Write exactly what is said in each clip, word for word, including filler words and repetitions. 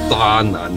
渣男。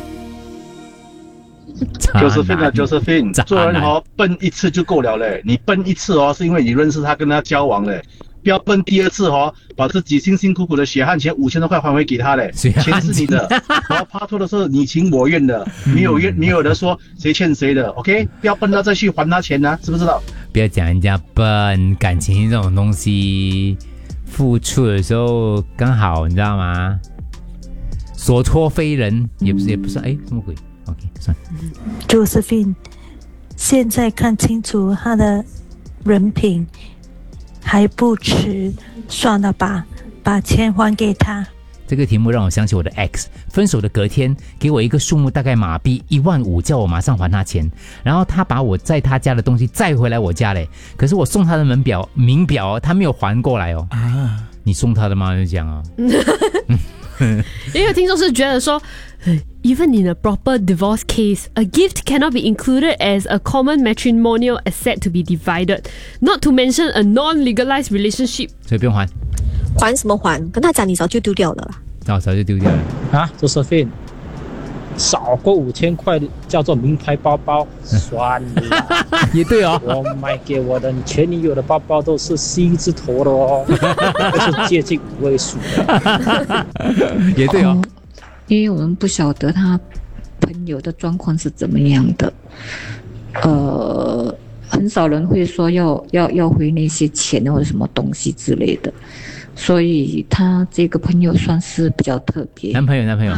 Josephine 啊 Josephine， 做人哦笨一次就够了嘞，你笨一次哦是因为你认识他跟他交往嘞，不要笨第二次哦，把自己辛辛苦苦的血汗钱五千多块还回给他嘞，钱是你的，然后拍拖的时候你情我愿的，没有愿没有的说谁欠谁的 ，OK， 不要笨到再去还他钱啊，知不知道？ 不要讲人家笨，感情这种东西，付出的时候刚好，你知道吗？所托非人，也不是也不是，哎，什么鬼 ？OK， 算了。 Josephine， 现在看清楚他的人品还不迟，算了吧，把钱还给他。 这个题目让我想起我的 ex， 分手的隔天给我一个数目大概马币一万五，叫我马上还他钱，然后他把我在他家的东西载回来我家嘞，可是我送他的门表名表、哦、他没有还过来哦。啊，你送他的吗？就讲啊。 也有听众是觉得说 Even in a proper divorce case, a gift cannot be included as a common matrimonial asset to be divided, not to mention a non-legalized relationship. 所以不用还。 还什么还？跟他讲你早就丢掉了啦。 早早就丢掉了啊 Josephine， 少过五千块叫做名牌包包，算了。 也对哦， 我买给我的你前女友的包包都是 C 字头的哦，都是接近五位数的。 也对哦， 因为我们不晓得他朋友的状况是怎么样的，呃，很少人会说要要要回那些钱或者什么东西之类的。所以他这个朋友算是比较特别。 男朋友，男朋友。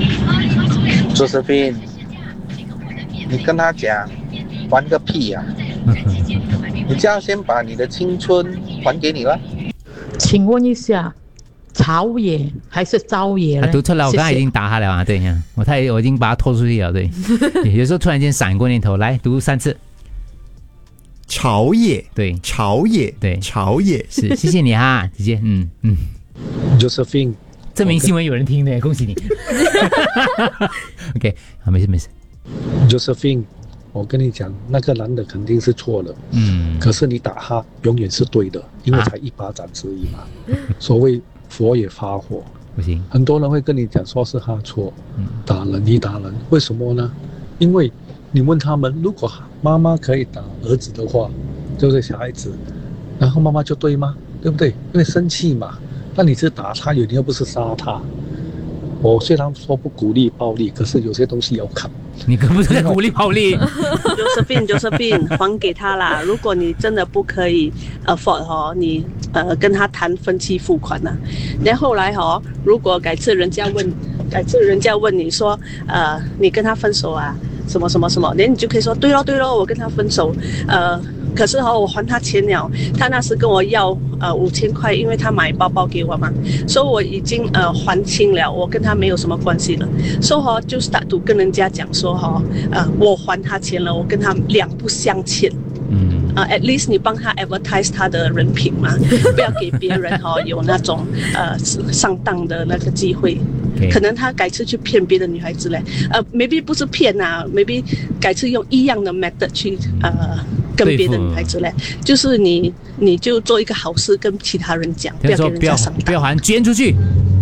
Josephine， 你跟他讲，还个屁呀、啊！你这样先把你的青春还给你了。 请问一下，朝野还是招野呢？ 他读出来，我刚才已经打他了啊！对，我太我已经把他拖出去了。对，有时候突然间闪过念头，来读三次。 朝野， 对， 朝野， 对， 朝野， 是，谢谢你哈，姐姐，嗯嗯 ，Josephine， 证明新闻有人听的，恭喜你。OK， 好，没事没事。 Josephine， 我跟你讲，那个男的肯定是错了， 嗯， 可是你打他永远是对的，因为才一巴掌之已嘛。啊、所谓佛也发火， 不行， 很多人会跟你讲说是他错，嗯、打人你打人，为什么呢？因为你问他们，如果妈妈可以打儿子的话，就是小孩子，然后妈妈就对吗？对不对？因为生气嘛。那你是打他，你又不是杀他。我虽然说不鼓励暴力，可是有些东西要看。 你可不是在鼓励暴力。 Josephine Josephine 还给他啦。如果你真的不可以 afford 哦，你呃跟他谈分期付款呐、啊。然后后来哦，如果改次人家问，改次人家问你说，呃，你跟他分手啊？什么什么什么，连你就可以说对咯对咯，我跟他分手，呃，可是哦，我还他钱了，他那时跟我要呃五千块，因为他买包包给我嘛，所以我已经呃还清了，我跟他没有什么关系了，所以哦就 start to 跟人家讲说哈、哦，呃，我还他钱了，我跟他两不相欠。嗯，呃 ，at least 你帮他 advertise 他的人品嘛，不要给别人哈、哦、有那种呃上当的那个机会。Okay. 可能他改次去骗别的女孩子嘞，呃 ，maybe 不是骗啊 ，maybe 改次用一样的 method 去呃跟别的女孩子嘞，就是你你就做一个好事跟其他人讲，不要给人家上当， 不要还，捐出去。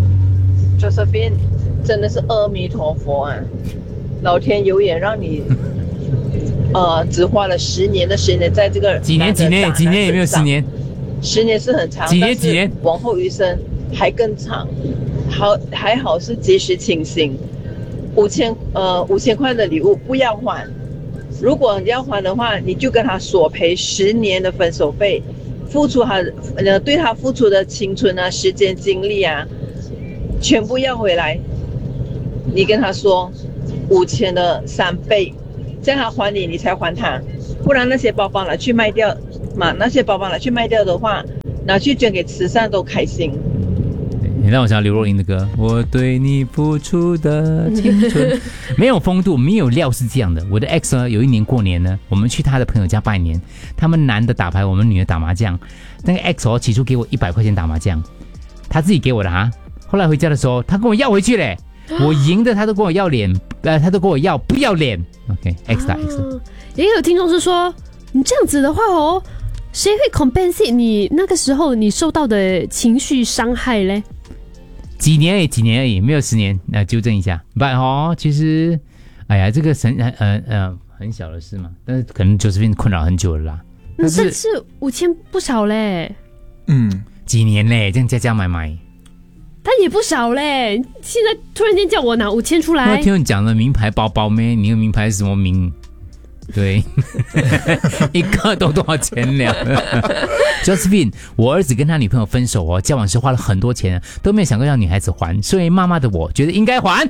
Josephine 真的是阿弥陀佛啊，老天有眼让你。呃，只花了十年的时间在这个几年几年几年也没有十年， 十年是很长， 几年几年往后余生还更长。好，还好是及时清醒。五千呃五千块的礼物不要还，如果你要还的话，你就跟他索赔十年的分手费，付出他呃对他付出的青春啊、时间、精力啊，全部要回来。你跟他说五千的三倍。这样他还你，你才还他，不然那些包包拿去卖掉嘛，那些包包拿去卖掉的话，拿去捐给慈善都开心。 你让我想到刘若英的歌，我对你付出的青春，没有风度，没有料是这样的。我的 ex 呢，有一年过年呢，我们去他的朋友家拜年，他们男的打牌，我们女的打麻将。那个 ex 哦，起初给我一百块钱打麻将，他自己给我的哈。后来回家的时候，他跟我要回去嘞。我赢的他都跟我要脸，呃，他都跟我要不要脸 ？OK，X 打 X。啊、 也有听众是说，你这样子的话哦，谁会 compensate 你那个时候你受到的情绪伤害嘞？ 几年而已，几年而已，没有十年。那、呃、纠正一下，不哦，其实，哎呀，这个很呃呃很小的事嘛，但是可能Josephine困扰很久了啦。 但是是五千不少嘞。 嗯， 几年嘞，这样加加买买。 但也不少嘞，现在突然间叫我拿五千出来。 我听你讲的名牌包包咩？你的名牌是什么名？对，一个都多少钱了？Josephine， 我儿子跟他女朋友分手哦，交往时花了很多钱，都没有想过让女孩子还，所以妈妈的我觉得应该还。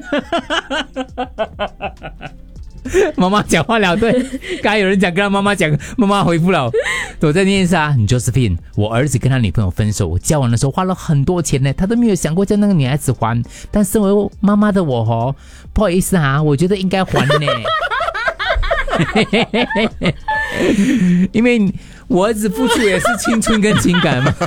妈妈讲话了，对，刚才有人讲跟他妈妈讲，妈妈回复了，我再念一下 Josephine， 我儿子跟他女朋友分手，交往的时候花了很多钱呢，他都没有想过叫那个女孩子还，但身为妈妈的我哦，不好意思啊，我觉得应该还呢。因为我儿子付出也是青春跟情感嘛。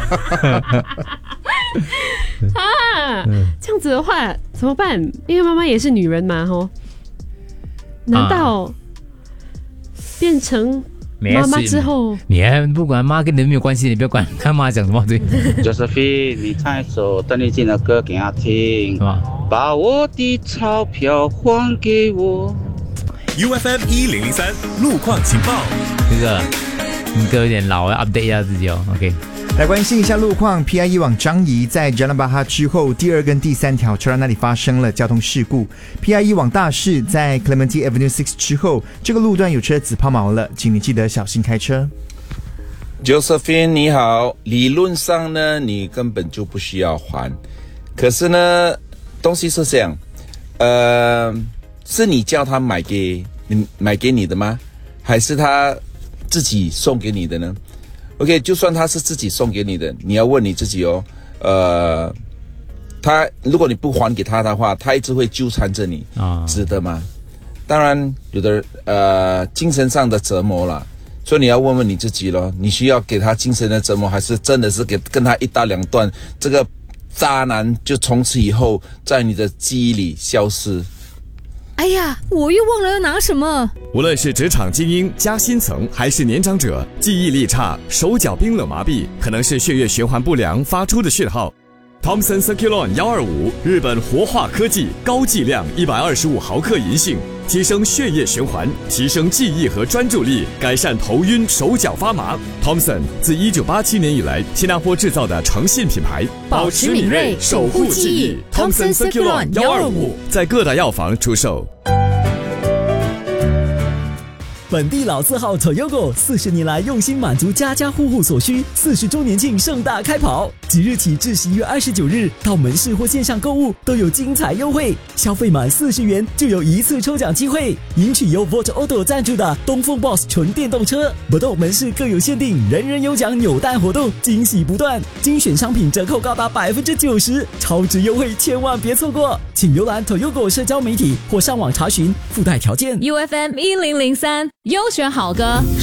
啊，这样子的话怎么办？因为妈妈也是女人嘛，吼。难道变成妈妈之后， 你还不管妈跟人没有关系，你不要管他妈讲什么对。 Josephine， 你唱一首邓丽君的歌给他听，把我的钞票还给我。 U F M 一零零三路况情报， 这个你歌有点老，要 update 一下自己哦。OK。 来关心一下路况 ，P I E 往樟宜在 Jalan Bahar 之后，第二跟第三条车道那里发生了交通事故。P I E 往大市在 Clementi Avenue 六之后，这个路段有车子抛锚了，请你记得小心开车。 Josephine 你好，理论上呢，你根本就不需要还，可是呢，东西是这样，呃，是你叫他买给你买给你的吗？还是他自己送给你的呢？OK， 就算他是自己送给你的，你要问你自己哦。呃，他如果你不还给他的话，他一直会纠缠着你，啊，值得吗？当然，有的呃精神上的折磨了，所以你要问问你自己咯，你需要给他精神的折磨，还是真的是给跟他一刀两断？这个渣男就从此以后在你的记忆里消失。 哎呀，我又忘了要拿什么。 无论是职场精英、加薪层，还是年长者，记忆力差、手脚冰冷麻痹，可能是血液循环不良发出的讯号。Thompson Circulon 一二五，日本活化科技，高剂量一百二十五毫克银杏，提升血液循环，提升记忆和专注力，改善头晕、手脚发麻。Thompson 自一九八七年以来，新加坡制造的诚信品牌， 保持敏锐，守护记忆。Thompson Circulon 一二五， 在各大药房出售。 本地老字号 Toyota 四十年来用心满足家家户户所需，四十周年庆盛大开跑，即日起至十一月二十九日，到门市或线上购物都有精彩优惠，消费满四十元就有一次抽奖机会，赢取由 Volt Auto 赞助的东风 Boss 纯电动车。不动门市各有限定，人人有奖扭蛋活动，惊喜不断，精选商品折扣高达百分之九十，超值优惠千万别错过，请浏览 Toyota 社交媒体或上网查询附带条件。 U F M 一零零三。优选好歌。